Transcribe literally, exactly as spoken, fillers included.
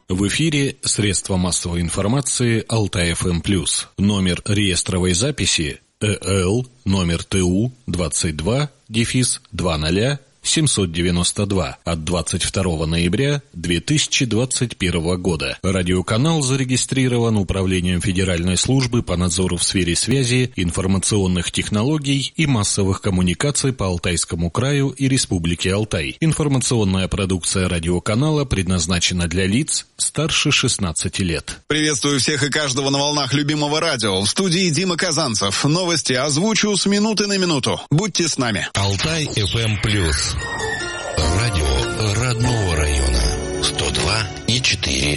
В эфире средства массовой информации Алтай-ФМ+. Номер реестровой записи ЭЛ номер ТУ двадцать два дефис двадцать семьсот девяносто два от двадцать второго ноября две тысячи двадцать первого года. Радиоканал зарегистрирован Управлением Федеральной службы по надзору в сфере связи, информационных технологий и массовых коммуникаций по Алтайскому краю и Республике Алтай. Информационная продукция радиоканала предназначена для лиц старше шестнадцати лет. Приветствую всех и каждого на волнах любимого радио. В студии Дима Казанцев. Новости озвучу с минуты на минуту. Будьте с нами. Алтай-ФМ+. Радио родного района. сто два и четыре